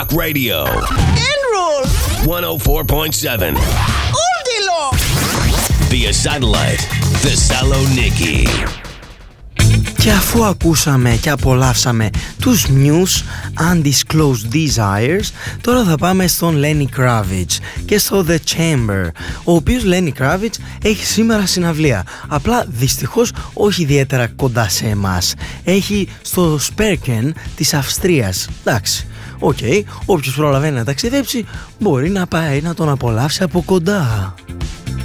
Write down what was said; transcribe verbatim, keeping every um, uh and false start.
Rock Radio. Enroll. one oh four point seven. All day long. Via satellite. Thessaloniki. Και αφού ακούσαμε και απολαύσαμε τους Muse Undisclosed Desires, τώρα θα πάμε στον Lenny Kravitz και στο The Chamber, ο οποίος Lenny Kravitz έχει σήμερα συναυλία, απλά δυστυχώς όχι ιδιαίτερα κοντά σε εμάς. Έχει στο Sperken της Αυστρίας. Εντάξει, οκ, okay, όποιος προλαβαίνει να ταξιδέψει μπορεί να πάει να τον απολαύσει από κοντά.